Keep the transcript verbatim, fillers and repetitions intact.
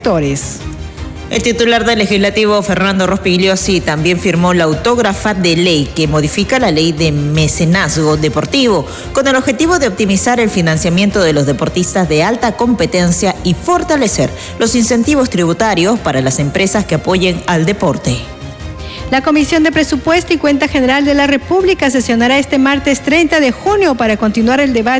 El titular del Legislativo, Fernando Rospigliosi, también firmó la autógrafa de ley que modifica la ley de mecenazgo deportivo con el objetivo de optimizar el financiamiento de los deportistas de alta competencia y fortalecer los incentivos tributarios para las empresas que apoyen al deporte. La Comisión de Presupuesto y Cuenta General de la República sesionará este martes treinta de junio para continuar el debate